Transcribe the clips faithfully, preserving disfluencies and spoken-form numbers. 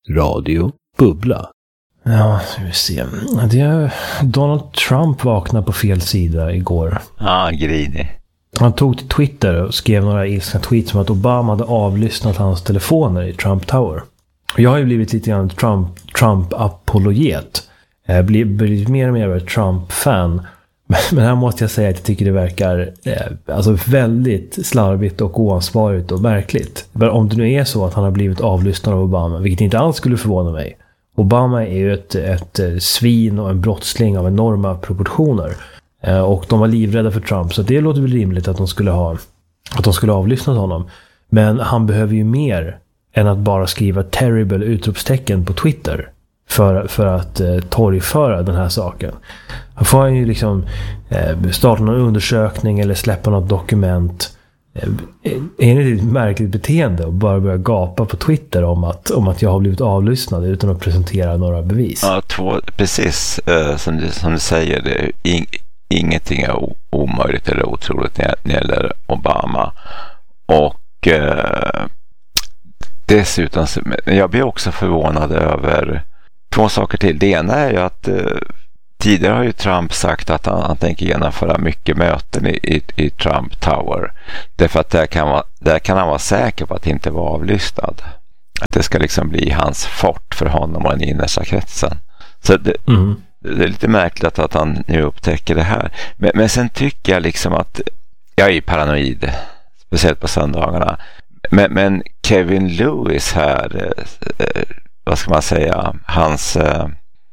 Radio Bubbla. Ja, ska vi se. Det är Donald Trump vaknade på fel sida igår. Ja, grinig. Han tog till Twitter och skrev några ilskna tweets om att Obama hade avlyssnat hans telefoner i Trump Tower. Jag har ju blivit lite grann Trump, Trump-apologet. Jag har blivit mer och mer av ett Trump-fan. Men här måste jag säga att jag tycker det verkar eh, alltså väldigt slarvigt och oansvarigt och märkligt. Men om det nu är så att han har blivit avlyssnad av Obama, vilket inte alls skulle förvåna mig. Obama är ju ett, ett svin och en brottsling av enorma proportioner. Eh, och de var livrädda för Trump, så det låter väl rimligt att de skulle ha att de skulle avlyssna honom. Men han behöver ju mer än att bara skriva terrible utropstecken på Twitter. För, för att eh, torgföra den här saken. Han får ju liksom eh, starta någon undersökning eller släppa något dokument. Eh, är det ett märkligt beteende att bara börja gapa på Twitter om att, om att jag har blivit avlyssnad utan att presentera några bevis? Ja, två, precis eh, som, du, som du säger, det är in, ingenting är o, omöjligt eller otroligt när det gäller Obama. Och eh, dessutom, jag blir också förvånad över två saker till. Det ena är ju att eh, tidigare har ju Trump sagt att han, han tänker genomföra mycket möten i, i, i Trump Tower. Därför att där kan, man, där kan han vara säker på att inte vara avlyssnad. Att det ska liksom bli hans fort för honom och den innersta kretsen. Så det, mm. det är lite märkligt att han nu upptäcker det här. Men, men sen tycker jag liksom att jag är paranoid, speciellt på söndagarna. Men, men Kevin Lewis här, eh, vad ska man säga, hans eh,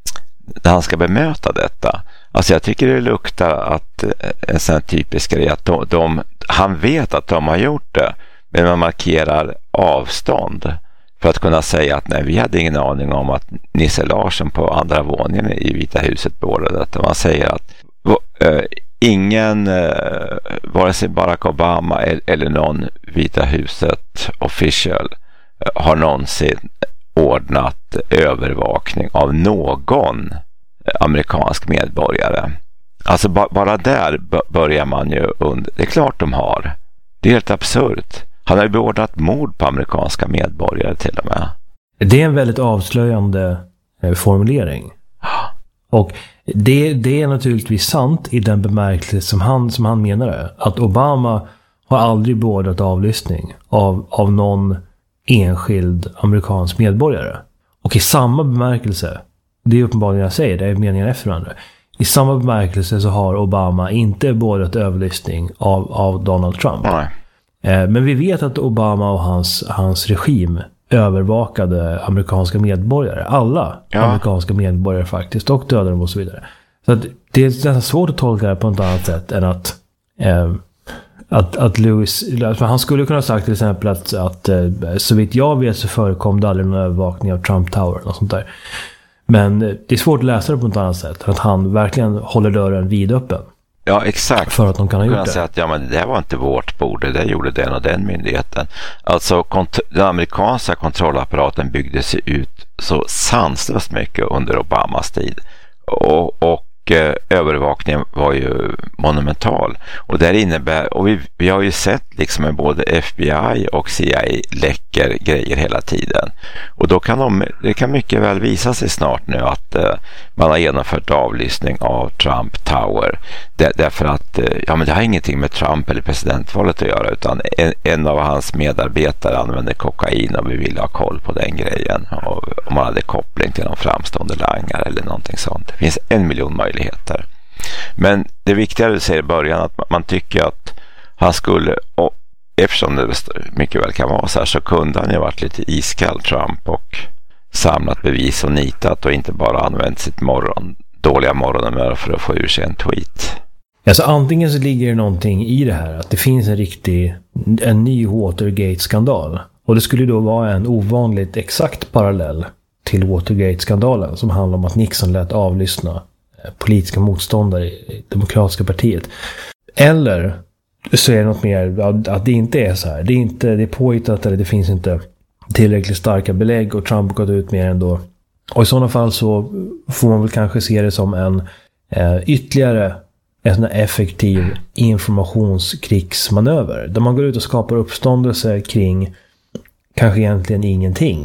när han ska bemöta detta. Alltså jag tycker det luktar att eh, en sån typisk grej att de, de, han vet att de har gjort det, men man markerar avstånd för att kunna säga att nej, vi hade ingen aning om att Nisse Larsson på andra våningen i Vita huset beordrade detta. Man säger att eh, ingen eh, vare sig Barack Obama eller, eller någon Vita huset official eh, har någonsin ordnat övervakning av någon amerikansk medborgare. Alltså ba- bara där b- börjar man ju under. Det är klart de har. Det är helt absurt. Han har ju beordrat mord på amerikanska medborgare till och med. Det är en väldigt avslöjande eh, formulering. Och det, det är naturligtvis sant i den bemärkelse som han, som han menar. Att Obama har aldrig beordrat avlyssning av, av någon enskild amerikansk medborgare. Och i samma bemärkelse, det är uppenbarligen jag säger, det är meningen efter varandra. I samma bemärkelse så har Obama inte beordrat överlyssning av, av Donald Trump. Nej. Eh, men vi vet att Obama och hans, hans regim övervakade amerikanska medborgare. Alla ja. amerikanska medborgare faktiskt. Och dödade dem och så vidare. Så att det är nästan svårt att tolka det på något annat sätt än att eh, Att, att Lewis, han skulle kunna ha sagt till exempel att, att så vitt jag vet så förekom det aldrig någon övervakning av Trump Tower och sånt där. Men det är svårt att läsa det på något annat sätt. Att han verkligen håller dörren vidöppen. Ja, exakt. För att de kan ha gjort kan det. Säga att ja, men det här var inte vårt bord, det gjorde den och den myndigheten. Alltså kont- den amerikanska kontrollapparaten byggdes ut så sanslöst mycket under Obamas tid. Och, och övervakningen var ju monumental, och där innebär, och vi, vi har ju sett liksom med både F B I och C I A läcker grejer hela tiden, och då kan de, det kan mycket väl visa sig snart nu att uh, man har genomfört avlyssning av Trump Tower där, därför att uh, ja, men det har ingenting med Trump eller presidentvalet att göra, utan en, en av hans medarbetare använde kokain och vi ville ha koll på den grejen, och om man hade koppling till någon framstående langare eller någonting sånt. Det finns en miljon möjligheter. Men det viktiga du säger i början, att man tycker att han skulle, och eftersom det mycket väl kan vara så här, så kunde han ju varit lite iskall Trump och samlat bevis och nitat och inte bara använt sitt morgon, dåliga morgonhumör för att få ur sig en tweet. Alltså antingen så ligger det någonting i det här att det finns en riktig, en ny Watergate-skandal, och det skulle då vara en ovanligt exakt parallell till Watergate-skandalen som handlar om att Nixon lät avlyssna politiska motståndare i Demokratiska partiet. Eller så är det något mer att det inte är så här. Det är inte, det är påhittat, eller det finns inte tillräckligt starka belägg och Trump har gått ut mer ändå. Och i sådana fall så får man väl kanske se det som en eh, ytterligare en sån effektiv informationskrigsmanöver där man går ut och skapar uppståndelse kring kanske egentligen ingenting.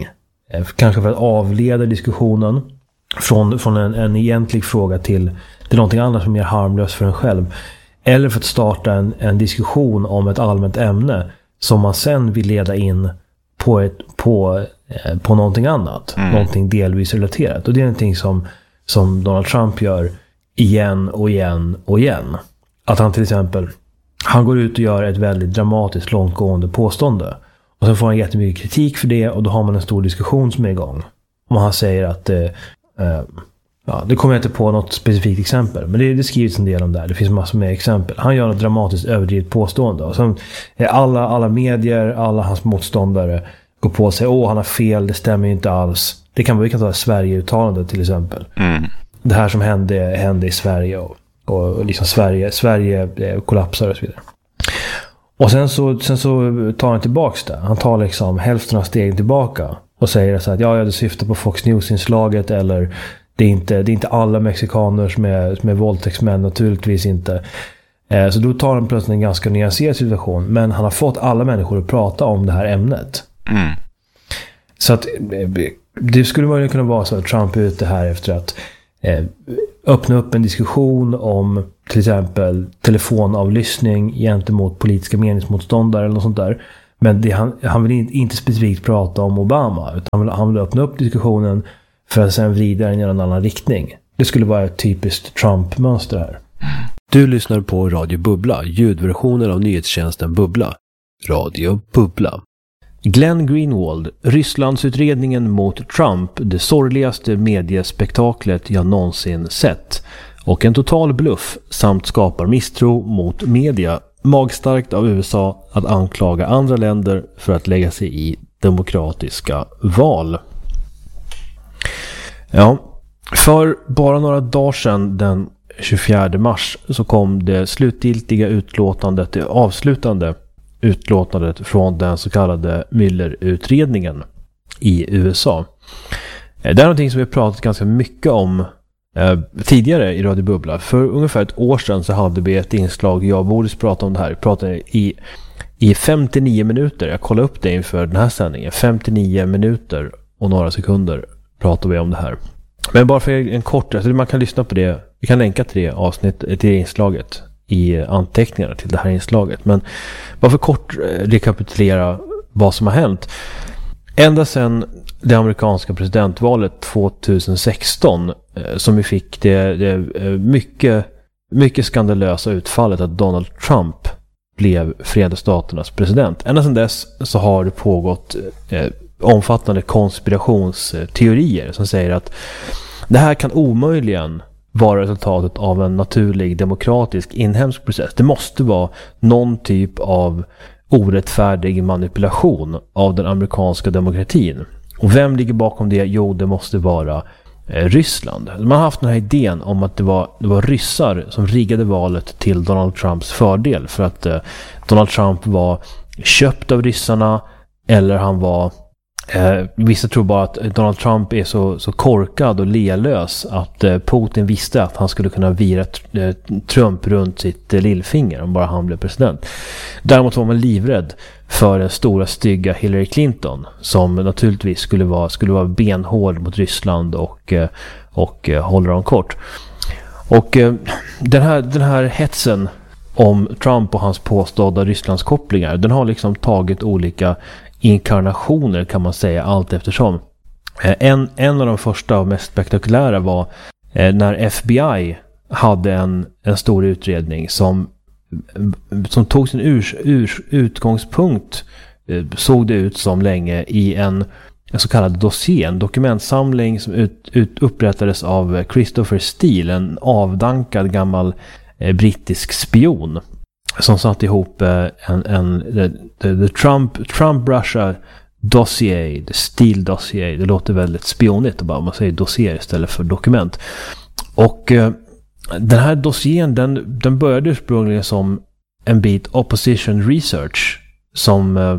eh, kanske för att avleda diskussionen från, från en, en egentlig fråga till, till någonting annat som är mer harmlöst för en själv. Eller för att starta en, en diskussion om ett allmänt ämne som man sen vill leda in på, ett, på, eh, på någonting annat. Mm. Någonting delvis relaterat. Och det är någonting som, som Donald Trump gör igen och igen och igen. Att han till exempel, han går ut och gör ett väldigt dramatiskt långtgående påstående. Och så får han jättemycket kritik för det, och då har man en stor diskussion som är igång. Och han säger att eh, eh, ja, det kommer jag inte på något specifikt exempel, men det, det skrivs en del om det här. Det finns massor med exempel. Han gör ett dramatiskt överdrivet påstående, och sen alla, alla medier, alla hans motståndare går på sig, åh han har fel, det stämmer inte alls. Det kan vi kan ta Sverige-uttalande till exempel. Mm. Det här som hände, hände i Sverige, och, och liksom Sverige, Sverige kollapsar och så vidare. Och sen så, sen så tar han tillbaks det. Han tar liksom hälften av stegen tillbaka och säger så att ja, jag syftar på Fox News-inslaget, eller det är inte, det är inte alla mexikaner som är, som är våldtäktsmän, naturligtvis inte. Eh, så då tar han plötsligt en ganska nyanserad situation, men han har fått alla människor att prata om det här ämnet. Mm. Så att det skulle möjligen kunna vara så att Trump är ute här efter att eh, öppna upp en diskussion om till exempel telefonavlyssning gentemot politiska meningsmotståndare eller något sånt där. Men det, han, han vill inte, inte specifikt prata om Obama, utan han vill, han vill öppna upp diskussionen för att sen vrida den i en annan riktning. Det skulle vara ett typiskt Trump-mönster här. Du lyssnar på Radio Bubbla, ljudversionen av nyhetstjänsten Bubbla. Radio Bubbla. Glenn Greenwald, Rysslandsutredningen mot Trump, det sorgligaste mediespektaklet jag någonsin sett. Och en total bluff samt skapar misstro mot media. Magstarkt av U S A att anklaga andra länder för att lägga sig i demokratiska val. Ja, för bara några dagar sedan, den tjugofjärde mars, så kom det slutgiltiga utlåtandet, det avslutande utlåtandet från den så kallade Mueller-utredningen i U S A. Det är någonting som vi har pratat ganska mycket om eh, tidigare i Radio Bubbla. För ungefär ett år sedan så hade vi ett inslag, jag och Boris pratade om det här. Vi pratade i, i femtionio minuter, jag kollade upp det inför den här sändningen, femtionio minuter och några sekunder pratar vi om det här. Men bara för en kort, alltså man kan lyssna på det, vi kan länka till det avsnitt, till det inslaget i anteckningarna till det här inslaget. Men bara för kort rekapitulera vad som har hänt. Ända sedan det amerikanska presidentvalet tjugohundrasexton som vi fick det, det mycket, mycket skandalösa utfallet att Donald Trump blev Förenta Staternas president. Ända sedan dess så har det pågått eh, omfattande konspirationsteorier som säger att det här kan omöjligen vara resultatet av en naturlig demokratisk inhemsk process. Det måste vara någon typ av orättfärdig manipulation av den amerikanska demokratin. Och vem ligger bakom det? Jo, det måste vara eh, Ryssland. Man har haft den här idén om att det var, det var ryssar som riggade valet till Donald Trumps fördel för att eh, Donald Trump var köpt av ryssarna, eller han var Eh, vissa tror bara att Donald Trump är så, så korkad och lelös att eh, Putin visste att han skulle kunna vira eh, Trump runt sitt eh, lillfinger om bara han blev president. Däremot var man livrädd för den stora stygga Hillary Clinton som naturligtvis skulle vara, skulle vara benhård mot Ryssland och, eh, och eh, håller dem kort. Och eh, den, här, den här hetsen om Trump och hans påstådda Rysslandskopplingar, den har liksom tagit olika inkarnationer kan man säga allt eftersom. En, en av de första och mest spektakulära var eh, när F B I hade en, en stor utredning som, som tog sin ur, ur, utgångspunkt, eh, såg det ut som länge, i en, en så kallad dossier, en dokumentsamling som ut, ut, upprättades av Christopher Steele, en avdankad gammal eh, brittisk spion som satt ihop en, en the, the, the Trump, Trump Russia dossier, the Steele dossier. Det låter väldigt spionigt och bara man säger dossier istället för dokument. Och eh, den här dossieren, den, den började ursprungligen som en bit opposition research som eh,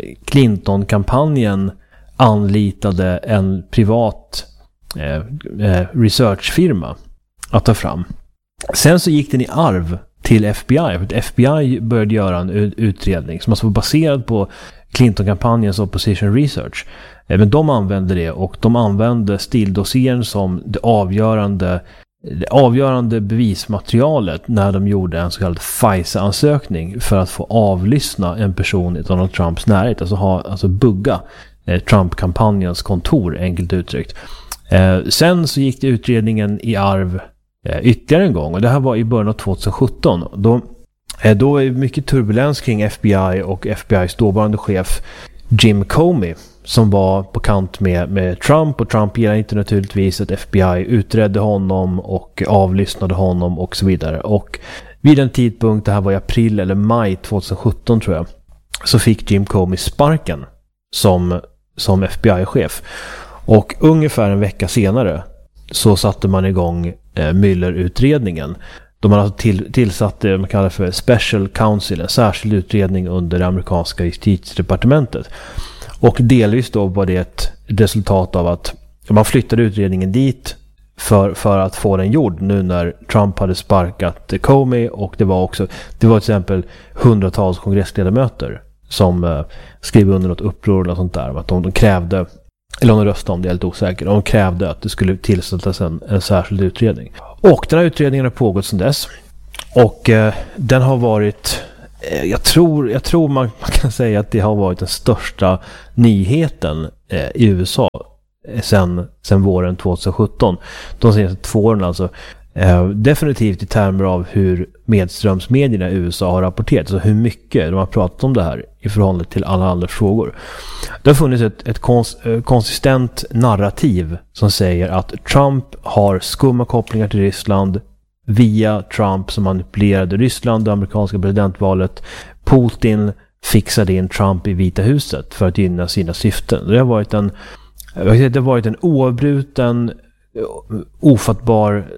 Clinton-kampanjen anlitade en privat eh, eh, researchfirma att ta fram. Sen så gick den i arv till F B I. För att F B I började göra en utredning som alltså var baserad på Clinton-kampanjens opposition research. Men de använde det, och de använde stildossiern som det avgörande, det avgörande bevismaterialet när de gjorde en så kallad FISA-ansökning för att få avlyssna en person i Donald Trumps närhet, alltså, ha, alltså bugga eh, Trump-kampanjens kontor, enkelt uttryckt. Eh, sen så gick det utredningen i arv eh, ytterligare en gång, och det här var i början av tjugohundrasjutton. Då, eh, då är mycket turbulens kring F B I och F B I:s dåvarande chef Jim Comey, som var på kant med, med Trump, och Trump gillade inte naturligtvis att F B I utredde honom och avlyssnade honom och så vidare. Och vid en tidpunkt, det här var i april eller maj tjugohundrasjutton tror jag, så fick Jim Comey sparken som, som F B I-chef. Och ungefär en vecka senare så satte man igång eh, Mueller-utredningen. De har alltså till, tillsatt det man kallar för Special Counsel, en särskild utredning under det amerikanska justitiedepartementet. Och delvis då var det ett resultat av att man flyttade utredningen dit för, för att få den gjord nu när Trump hade sparkat Comey, och det var också, det var till exempel hundratals kongressledamöter som eh, skrev under något uppror eller sånt där, att de, de krävde, eller om de röstade om det, är helt osäker, de krävde att det skulle tillsättas en, en särskild utredning. Och den här utredningen har pågått sedan dess, och eh, den har varit, eh, jag tror, jag tror man, man kan säga att det har varit den största nyheten eh, i U S A eh, sen, sen våren tjugohundrasjutton. De senaste två åren alltså. Eh, definitivt i termer av hur medströmsmedierna i U S A har rapporterat, alltså hur mycket de har pratat om det här i förhållande till alla andra frågor. Det har funnits ett, ett kons, eh, konsistent narrativ som säger att Trump har skumma kopplingar till Ryssland via Trump som manipulerade Ryssland, det amerikanska presidentvalet. Putin fixade in Trump i Vita huset för att gynna sina syften. Det har varit en, det har varit en oavbruten, ofattbar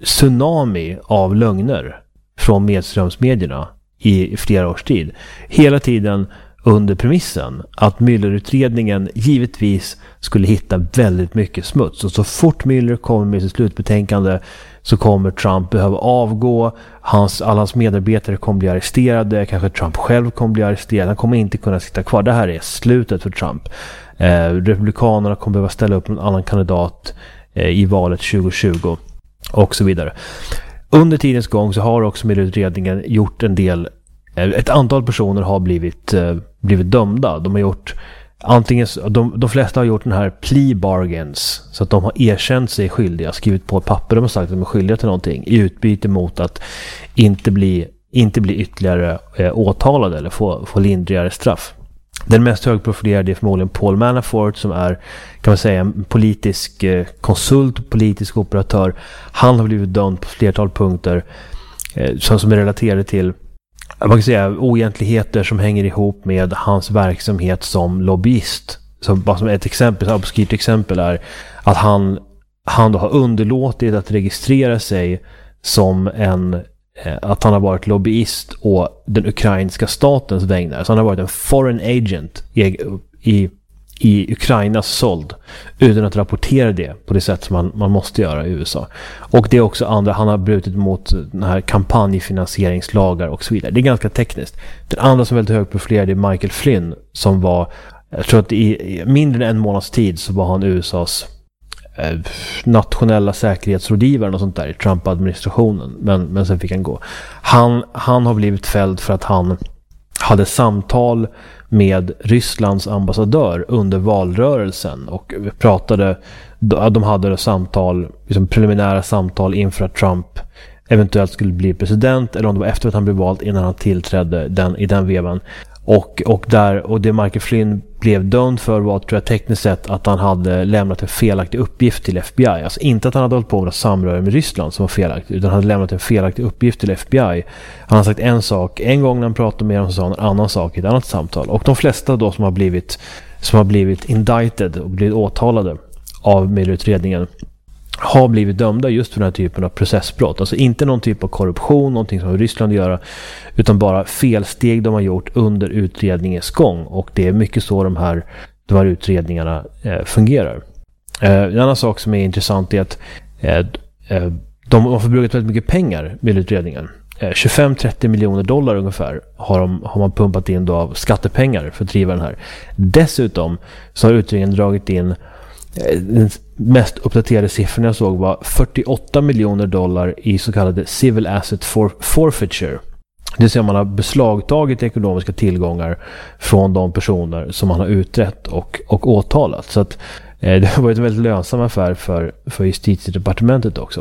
tsunami av lögner från medströmsmedierna i flera års tid. Hela tiden under premissen att Mueller-utredningen givetvis skulle hitta väldigt mycket smuts. Och så fort Mueller kommer med sitt slutbetänkande så kommer Trump behöva avgå. Hans, alla hans medarbetare kommer bli arresterade. Kanske Trump själv kommer bli arresterad. Han kommer inte kunna sitta kvar. Det här är slutet för Trump. Eh, Republikanerna kommer behöva ställa upp en annan kandidat eh, i valet tjugohundratjugo. Och så vidare. Under tidens gång så har också Mueller-utredningen gjort en del, ett antal personer har blivit, blivit dömda. De har gjort antingen, de, de flesta har gjort den här plea bargains, så att de har erkänt sig skyldiga, skrivit på ett papper, de har sagt att de är skyldiga till någonting i utbyte mot att inte bli, inte bli ytterligare eh, åtalade eller få, få lindrigare straff. Den mest högprofilerade är förmodligen Paul Manafort, som är, kan man säga, en politisk eh, konsult, politisk operatör. Han har blivit dömd på flertal punkter eh, som är relaterade till, man kan säga, oegentligheter som hänger ihop med hans verksamhet som lobbyist. Så bara som ett exempel, ett obskyrt exempel är att han, han då har underlåtit att registrera sig som en, att han har varit lobbyist och den ukrainska statens vägnar. Så han har varit en foreign agent i, i, i Ukrainas såld utan att rapportera det på det sätt som man, man måste göra i U S A. Och det är också andra, han har brutit mot den här kampanjfinansieringslagar och så vidare. Det är ganska tekniskt. Den andra som är väldigt högprofilerad är Michael Flynn, som var, jag tror att i mindre än en månads tid så var han U S A:s eh, nationella säkerhetsrådgivare och sånt där i Trump-administrationen, men, men sen fick han gå. Han, han har blivit fälld för att han hade samtal med Rysslands ambassadör under valrörelsen och pratade, de hade samtal, liksom preliminära samtal inför att Trump eventuellt skulle bli president, eller om det var efter att han blev vald, innan han tillträdde den, i den vevan. Och, och, där, och det Michael Flynn blev dömd för var, tror jag, tekniskt sett att han hade lämnat en felaktig uppgift till F B I. Alltså inte att han hade hållit på med samröre med Ryssland som var felaktigt, utan han hade lämnat en felaktig uppgift till F B I. Han har sagt en sak en gång när han pratade med dem, så sa han en annan sak i ett annat samtal. Och de flesta då som har blivit, som har blivit indicted och blivit åtalade av Mueller-utredningen har blivit dömda just för den här typen av processbrott. Alltså inte någon typ av korruption, någonting som har Ryssland att göra, utan bara felsteg de har gjort under utredningens gång. Och det är mycket så de här, de här utredningarna eh, fungerar. Eh, en annan sak som är intressant är att eh, de har förbrukat väldigt mycket pengar med utredningen. tjugofem till trettio miljoner dollar ungefär har, de, har man pumpat in då av skattepengar för att driva den här. Dessutom så har utredningen dragit in, den mest uppdaterade siffran jag såg var fyrtioåtta miljoner dollar i så kallade civil asset for, forfeiture. Det vill säga man har beslagtagit ekonomiska tillgångar från de personer som man har utrett och, och åtalat. Så att eh, det har varit en väldigt lönsam affär för, för justitiedepartementet också.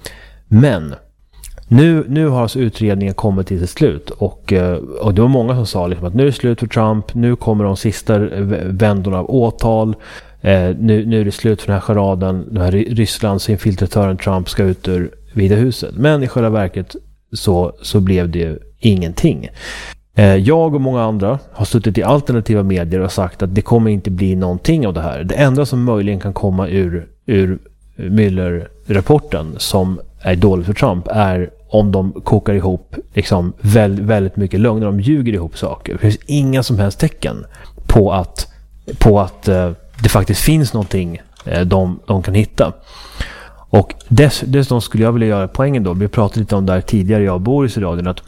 Men nu, nu har alltså utredningen kommit till sitt slut och, och det var många som sa liksom att nu är det slut för Trump, nu kommer de sista vändorna av åtal, eh, nu, nu är det slut för den här charaden, den här Rysslands infiltratören Trump ska ut ur Vita huset. Men i själva verket så, så blev det ingenting. Eh, jag och många andra har suttit i alternativa medier och sagt att det kommer inte bli någonting av det här. Det enda som möjligen kan komma ur, ur Mueller-rapporten som är dåligt för Trump är om de kokar ihop liksom väldigt, väldigt mycket lögner, de ljuger ihop saker. Det finns inga som helst tecken på att, på att eh, det faktiskt finns någonting eh, de, de kan hitta. Och dess, dessutom skulle jag vilja göra poängen då, vi pratade lite om det här tidigare, jag och Boris i radion, att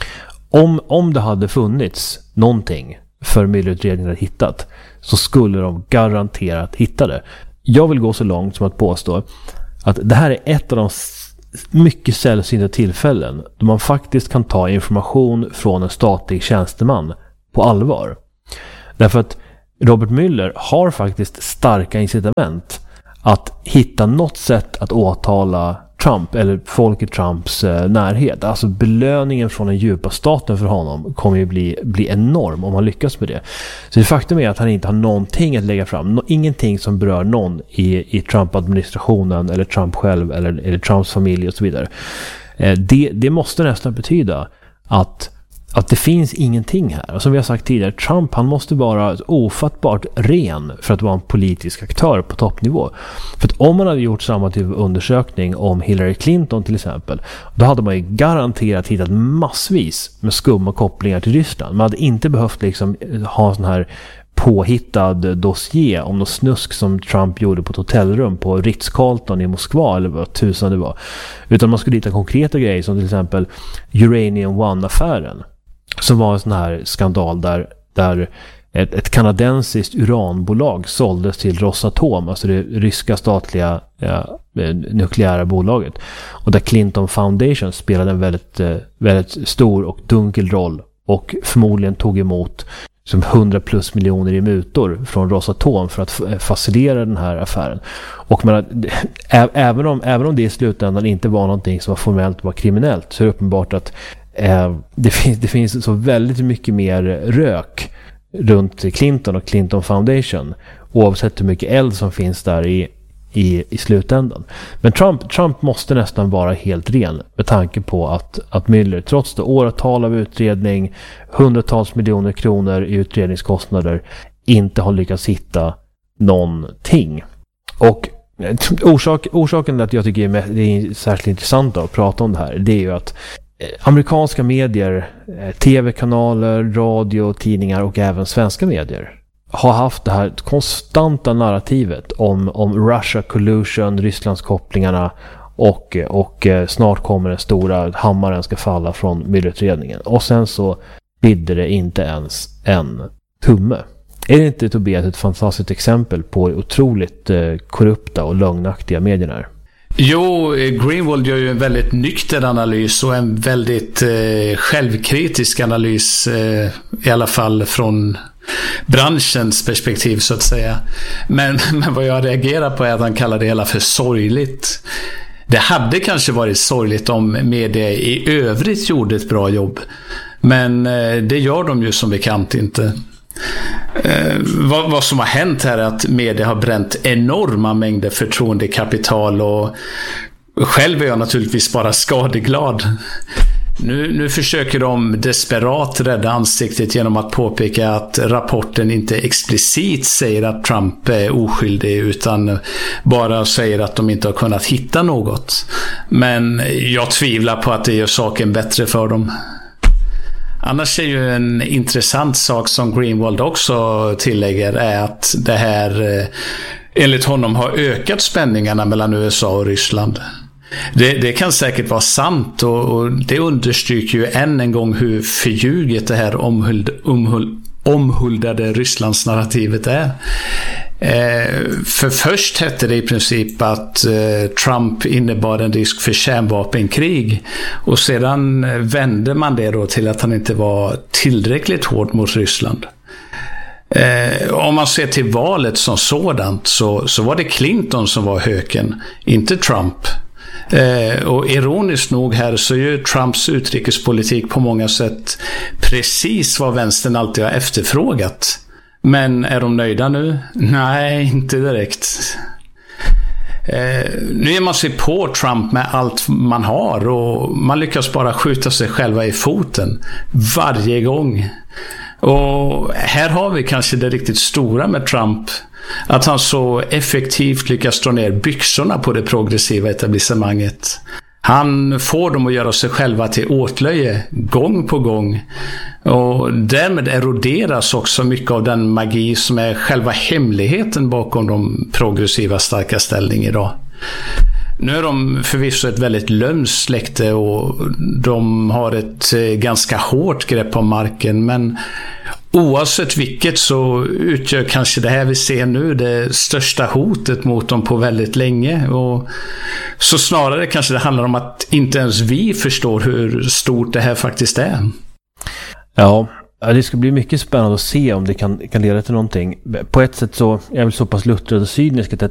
om, om det hade funnits någonting för Mueller-utredningen att hittat så skulle de garanterat hitta det. Jag vill gå så långt som att påstå att det här är ett av de mycket sällsynta tillfällen då man faktiskt kan ta information från en statlig tjänsteman på allvar. Därför att Robert Mueller har faktiskt starka incitament att hitta något sätt att åtala Trump eller folk i Trumps eh, närhet. Alltså belöningen från den djupa staten för honom kommer ju bli, bli enorm om han lyckas med det. Så det faktum är att han inte har någonting att lägga fram. No, ingenting som berör någon i, i Trump-administrationen eller Trump själv eller, eller Trumps familj och så vidare. Eh, det, det måste nästan betyda att Att det finns ingenting här. Och som vi har sagt tidigare, Trump han måste vara ofattbart ren för att vara en politisk aktör på toppnivå. För att om man hade gjort samma typ av undersökning om Hillary Clinton till exempel, då hade man ju garanterat hittat massvis med skumma kopplingar till Ryssland. Man hade inte behövt liksom ha en sån här påhittad dossier om något snusk som Trump gjorde på ett hotellrum på Ritz-Carlton i Moskva eller vad tusan det var. Utan man skulle hitta konkreta grejer som till exempel Uranium One-affären. Som var en sån här skandal där, där ett, ett kanadensiskt uranbolag såldes till Rosatom, alltså det ryska statliga ja, nukleära bolaget. Och där Clinton Foundation spelade en väldigt, väldigt stor och dunkel roll och förmodligen tog emot som hundra plus miljoner i mutor från Rosatom för att facilitera den här affären. Och man, ä, även, om, även om det i slutändan inte var någonting som var formellt var kriminellt, så är det uppenbart att eh, det, finns, det finns så väldigt mycket mer rök runt Clinton och Clinton Foundation, oavsett hur mycket eld som finns där i, i, i slutändan. Men Trump, Trump måste nästan vara helt ren med tanke på att, att Mueller, trots det åratal av utredning, hundratals miljoner kronor i utredningskostnader, inte har lyckats hitta någonting. Och orsak, orsaken till att jag tycker det är särskilt intressant att prata om det här, det är ju att amerikanska medier, tv-kanaler, radio, tidningar och även svenska medier har haft det här konstanta narrativet om, om Russia collusion, Rysslands kopplingarna och, och snart kommer den stora hammaren ska falla från Mueller-utredningen. Och sen så bidde det inte ens en tumme. Är det inte, Tobias, ett fantastiskt exempel på otroligt eh, korrupta och lögnaktiga medierna här? Jo, Greenwald gör ju en väldigt nykter analys och en väldigt eh, självkritisk analys, eh, i alla fall från branschens perspektiv så att säga. Men, men vad jag reagerar på är att han kallar det hela för sorgligt. Det hade kanske varit sorgligt om media i övrigt gjorde ett bra jobb. Men eh, det gör de ju som bekant inte. Eh, vad, vad som har hänt här är att media har bränt enorma mängder förtroendekapital, och själv är jag naturligtvis bara skadeglad. Nu, nu försöker de desperat rädda ansiktet genom att påpeka att rapporten inte explicit säger att Trump är oskyldig, utan bara säger att de inte har kunnat hitta något. Men jag tvivlar på att det gör saken bättre för dem. Annars är ju en intressant sak som Greenwald också tillägger är att det här enligt honom har ökat spänningarna mellan U S A och Ryssland. Det, det kan säkert vara sant och, och det understryker ju än en gång hur förljuget det här omhuld, omhuld, omhuldade Rysslandsnarrativet är. Eh, för först hette det i princip att eh, Trump innebar en risk för kärnvapenkrig, och sedan vände man det då till att han inte var tillräckligt hård mot Ryssland. Eh, om man ser till valet som sådant så, så var det Clinton som var höken, inte Trump. Eh, och ironiskt nog här så är ju Trumps utrikespolitik på många sätt precis vad vänstern alltid har efterfrågat. Men är de nöjda nu? Nej, inte direkt. Eh, nu är man sig på Trump med allt man har, och man lyckas bara skjuta sig själva i foten varje gång. Och här har vi kanske det riktigt stora med Trump, att han så effektivt lyckas dra ner byxorna på det progressiva etablissemanget. Han får dem att göra sig själva till åtlöje gång på gång, och därmed eroderas också mycket av den magi som är själva hemligheten bakom de progressiva starka ställning idag. Nu är de förvisso ett väldigt lömskt släkte och de har ett ganska hårt grepp om marken, men oavsett vilket så utgör kanske det här vi ser nu det största hotet mot dem på väldigt länge. Och så snarare kanske det handlar om att inte ens vi förstår hur stort det här faktiskt är. Ja, det ska bli mycket spännande att se om det kan, kan leda till någonting. På ett sätt så är jag väl så pass luttrad och cynisk att